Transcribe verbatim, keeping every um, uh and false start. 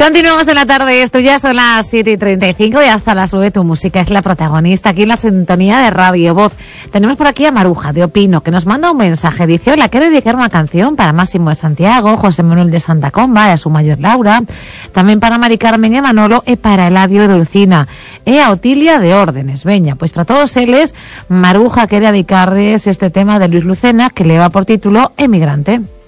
Continuamos en la tarde, esto ya son las siete y treinta y cinco y hasta las nueve tu música es la protagonista aquí en la sintonía de Radio Voz. Tenemos por aquí a Maruja de Opino, que nos manda un mensaje. Dice: hola, quiero dedicar una canción para Máximo de Santiago, José Manuel de Santa Comba y a su mayor Laura, también para Mari Carmen e Manolo y para Eladio de Dulcina e a Otilia de Órdenes. Veña, pues para todos ellos, Maruja quiere dedicarles este tema de Luis Lucena que le va por título Emigrante.